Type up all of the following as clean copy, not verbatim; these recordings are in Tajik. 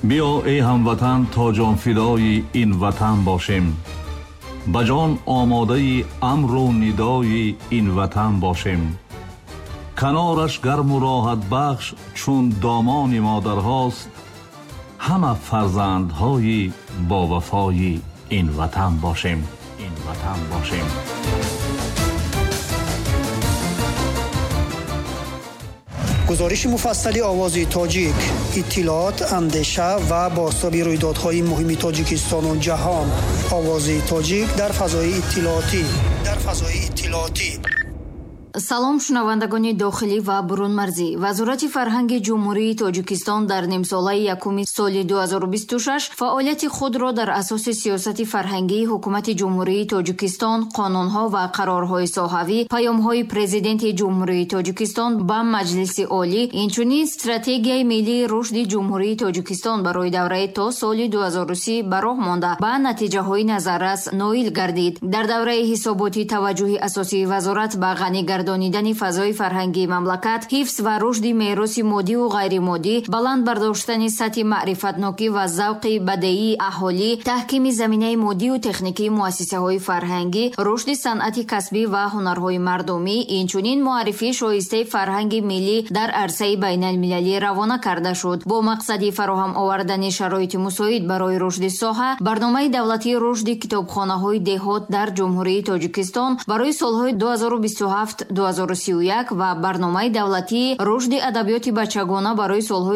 بیا ای هموطن تا جان فدای این وطن باشیم، بجان آماده امر و ندای این وطن باشیم. کنارش گرم و راحت بخش چون دامان مادرهاست، همه فرزندهای با وفای این وطن باشیم. این وطن باشیم. گزارش مفصلی آواز تاجیک، اطلاعات، اندیشه و بازتاب رویدادهای مهم تاجیکستان و جهان. آواز تاجیک در فضای اطلاعاتی. салом шунавандагони дохилӣ ва бурунмарзӣ. вазорати фарҳанги ҷумҳурии тоҷикистон дар нимсолаи якуми соли 2026 фаъолияти худро дар асоси сиёсати фарҳангии ҳукумати ҷумҳурии тоҷикистон, қонунҳо ва қарорҳои соҳавӣ, паёмҳои президенти ҷумҳурии тоҷикистон ба маҷлиси олӣ, инчунин стратегияи миллии рушди ҷумҳурии тоҷикистон барои давраи то соли 2030 ба роҳ монда ба натиҷаҳои назаррас ноил гардид. дар давраи ҳисоботӣ таваҷҷӯҳи асосии вазорат ба гардонидани фазои фарҳангии мамлакат, ҳифз ва рушди мероси моддиву ғайримоддӣ, баланд бардоштани сатҳи маърифатнокӣ ва завқи бадеии аҳолӣ, таҳкими заминаи моддиву техникии муассисаҳои фарҳангӣ, рушди санъати касбӣ ва ҳунарҳои мардумӣ, инчунин муаррифии шоистаи фарҳанги миллӣ дар арсаи байналмилалӣ равона карда шуд. бо мақсади фароҳам овардани шароити мусоид барои рушди соҳа, барномаи давлатии рушди китобхонаҳои деҳот дар ҷумҳурии тоҷикистон барои солҳои 2027-2031 ва барномаи давлатии рушди адабиёти бачагона барои солҳои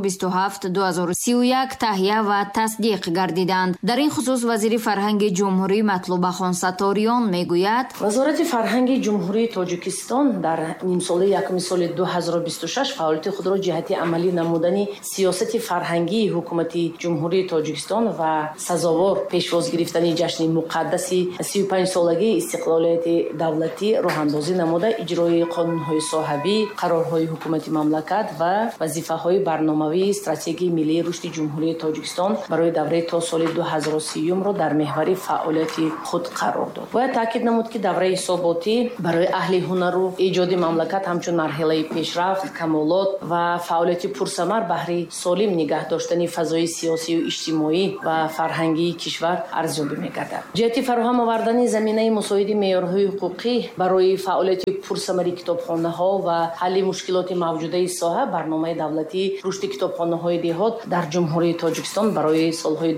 2027-2031 таҳия ва тасдиқ гардиданд. дар ин хусус вазири фарҳанги ҷумҳурӣ Матлубахон Саториён мегӯяд: вазорати фарҳанги ҷумҳурии тоҷикистон дар нимсолаи якуми соли 2026 фаъолияти худро ҷиҳати амалӣ намудани сиёсати фарҳангии ҳукумати ҷумҳурии тоҷикистон ва сазовор пешвоз гирифтани ҷашни муқаддаси 35-солагии истиқлолияти давлатӣ роҳандозӣ намуда, иҷрои қонунҳои соҳавӣ, қарорҳои ҳукумати мамлакат ва вазифаҳои барномавии стратегияи миллии рушди ҷумҳурии тоҷикистон барои давраи то соли 2030-ро дар меҳвари фаъолияти худ қарор дод. бояд таъкид намуд, ки давраи ҳисоботӣ барои аҳли ҳунару эҷоди мамлакат ҳамчун марҳилаи пешрафт, камолот ва фаъолияти пурсамар баҳри солим нигоҳ доштани фазои сиёсию иҷтимоӣ ва фарҳангии кишвар арзёбӣ мегардад. ҷиҳати фароҳам овардани заминаи мусоиди меъёрҳои ҳуқуқӣ барои фаъолияти пурсамари китобхонаҳо ва ҳалли мушкилоти мавҷудаи соҳа, барномаи давлатии рушди китобхонаҳои деҳот дар ҷумҳурии тоҷикистон барои солҳои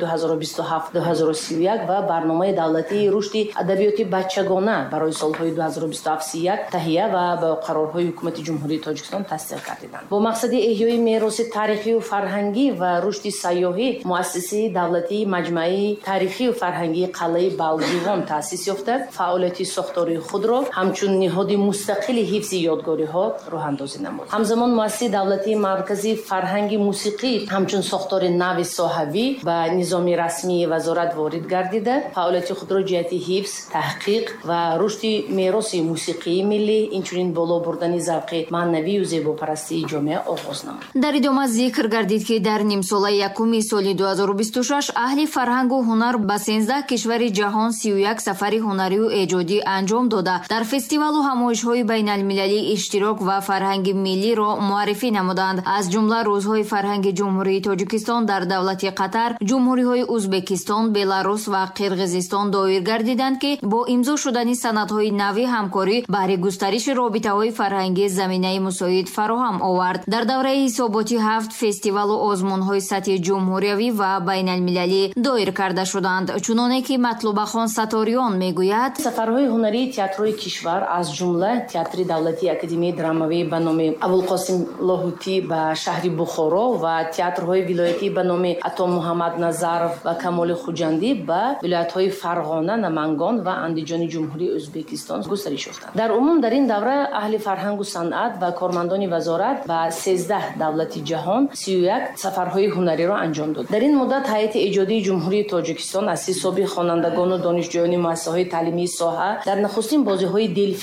2027-2031 ва барномаи давлатии рушди адабиёти бачагона барои солҳои 2027-31 таҳия ва ба қарорҳои ҳукумати ҷумҳурии тоҷикистон тасдиқ гардиданд. бо мақсади эҳёи мероси таърихию фарҳангӣ ва рушди сайёҳӣ, муассисаи давлатии маҷмаи таърихию фарҳангии қалъаи Балҷивон таъсис ёфта, фаъолияти сохтории худро ҳамчун ниҳоди мустақили ҳифзи ёдгориҳо роҳандозӣ намуд. ҳамзамон муассисаи давлатии маркази фарҳанги мусиқӣ ҳамчун сохтори нави соҳавӣ ба низоми расмии вазорат ворид гардида, фаъолияти худро ҷиҳати ҳифз, таҳқиқ ва рушди мероси мусиқии миллӣ, инчунин боло бурдани завқи маънавию зебопарастии ҷомеа оғоз намуд. дар идома зикр гардид, ки дар нимсолаи якуми соли 2026 аҳли фарҳангу ҳунар ба 13 кишвари ҷаҳон 31 сафари ҳунарию эҷодӣ анҷом дода, дар фестивалу ҳамоишҳои байналмилалии иштирок ва фарҳанги миллиро муаррифӣ намуданд. аз ҷумла рӯзҳои фарҳанги ҷумҳурии тоҷикистон дар давлати Қатар, ҷумҳуриҳои Узбекистон, Беларус ва Қирғизистон доир гардиданд, ки бо имзо шудани санадҳои нави ҳамкорӣ баҳри густариши робитаҳои фарҳангӣ заминаи мусоид фароҳам овард. дар давраи ҳисоботӣ 7 фестивалу озмунҳои сатҳи ҷумҳуриявӣ ва байналмилалӣ доир карда шуданд. чуноне ки Матлубахон Саториён мегӯяд: сафарҳои ҳунарии театрҳои кишвар аз ҷумла театри давлатии академияи драмавӣ ба номи Абулқосим Лоҳутӣ ба шаҳри Бухоро ва театрҳои вилоятӣ ба номи Ато Муҳаммад Назаров ва Камоли Хуҷандӣ ба вилоятҳои Фарғона, Намангон ва Андиҷони ҷумҳурии Ӯзбекистон густариш ёфтанд. дар умум дар ин давра аҳли фарҳангу санъат ва кормандони вазорат ба 13 давлати ҷаҳон 31 сафарҳои ҳунариро анҷом дод. дар ин муддат ҳайати эҷодии ҷумҳурии тоҷикистон аз ҳисоби хонандагону донишҷӯёни муассисаҳои таълимии соҳа дар нахустин бозиҳои делфии ҷавон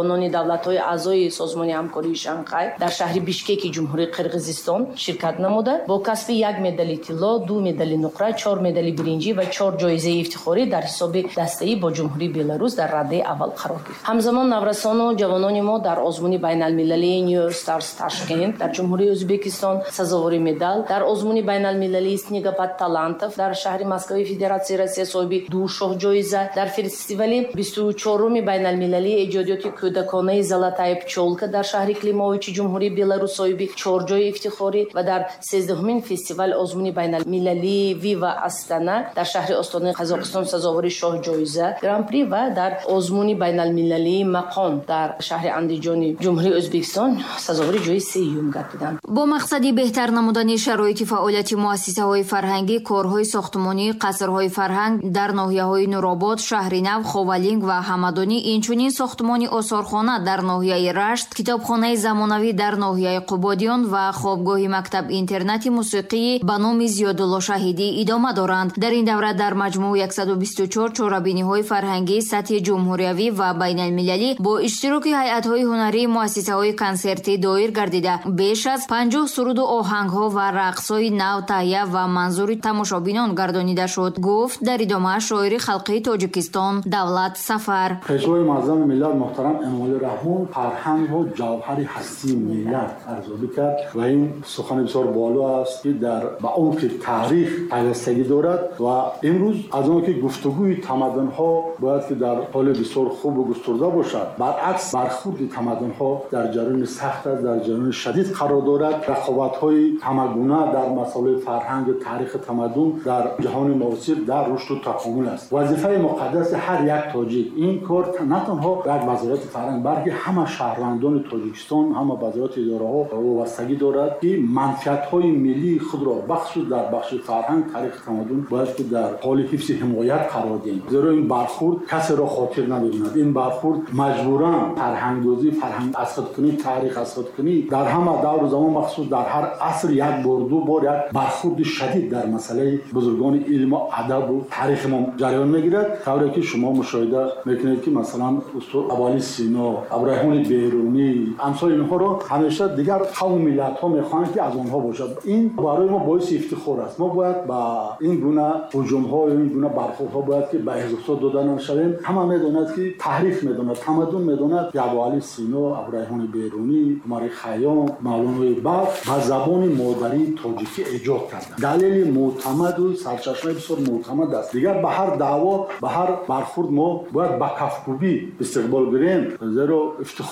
جوانان دولت‌های اعضای سازمان همکاری شانگهای در شهر بیشکک جمهوری قرقیزستان شرکت نموده با کسب 1 مدال طلا، 2 مدال نقره، 4 مدال برنجی و 4 جایزه افتخاری در حساب دسته‌ای با جمهوری بلاروس در رده اول قرار گرفت. همزمان نورسان و جوانان ما در آزمون بین‌المللی نیو استارز تاشکند در جمهوری ازبکستان سزاوار مدال، در آزمون بین‌المللی снегопад талантов در شهر مسکو فدراسیون روسیه صاحب 2 شاه جایزه، در فستیوال 24 بین‌المللی ایجادیات کودکانه زلاتای پچولکا در شهر کلیماویچ جمهوری بلاروس صاحب 4 جای افتخاری و در 13مین فستیوال آزمون بین‌المللی ویوا استانا در شهر استان قزاقستان سزاوار شاه جایزه گران پری و در آزمون بین‌المللی مقام در شهر اندیجان جمهوری ازبکستان سزاوار جای 3 گردیدند. با مقصد بهتر نمودن شرایط فعالیت مؤسسه‌های فرهنگی، کارهای ساختمانی، قصرهای فرهنگ در ناحیه‌های نورآباد، شهرنو، خوالینگ و همدانی، اینچنین ساختمان آثارخانه در ناحیه رشت، کتابخانه زمانوی در ناحیه قبادیان و خوابگاه مکتب اینترنت موسیقی به نام زیادالله شهیدی ادامه دارند. در این دوره در مجموع 124 چهاربینی‌های فرهنگی سطح جمهوریوی و بین‌المللی با اشتراک هیئت‌های هنری، مؤسسه‌های کنسرتی دایر گردیده بیش از 50 سرود و آهنگ‌ها و رقص‌های نو تهیه و منظور تماشابینان گردانیده شد، گفت در ادامه شاعر خلقی تاجیکستان دولت سفر. پیشوای معظم ملت محترم امامعلی رحمان فرهنگ و جوهر هستی ملت ارزیابی کرد و این سخن بسیار بالا است که در به عمق تاریخ پیوستگی دارد و امروز از آن که گفتگوی تمدن‌ها باید که در حال بسیار خوب و گسترده باشد، برعکس برخورد تمدن‌ها در جریان سخت است، در جریان شدید قرار دارد. رقابت‌های همگونه در مسائل فرهنگ و تاریخ تمدن در جهان معاصر در رشد و تکامل است. وظیفه مقدس هر یک تاجیک این کار نه تنها یک وزارت فرهنگ بلکه همه شهروندان تاجیکستان، همه وزارت اداره‌ها وابستگی دارد که منفعت‌های ملی خود را بخصوص در بخش فرهنگ، تاریخ تمدن باید که در حال حفظ حمایت قرار دهیم. زیرا این برخورد کسی را خاطر نمی‌بیند. این برخورد مجبوراً فرهنگ‌دوزی، فرهنگ اسقاط کنی، تاریخ اسقاط کنی در همه دور و زمان مخصوص در هر عصر یک بار دو بار یک برخورد شدید در مسئله بزرگان علم و ادب و تاریخ ما جریان میگیرد. طوری که شما مشاهده میکنید که مثلا استاد ابوعلی سینا، ابراهیم بیرونی، امثال اینها رو همیشه دیگر قوم ملت ها میخوانند که از آنها باشد. این برای ما باعث افتخار است. ما باید با این گونه هجوم ها و این گونه برخورد ها باید که به احساس دادن نشویم. همه میدونند که تاریخ میدونند، تمدن میدونند که ابوعلی سینا، ابراهیم بیرونی، عمر خیام، مولانا با زبان مادری تاجیکی ایجاد کردند. دلیل معتمد و سرچشمه بسیار معتمد است. دیگر به هر دعوا، به هر برخورد ما باید با کف‌کوبی استقبال کنیم. زیرا افتخار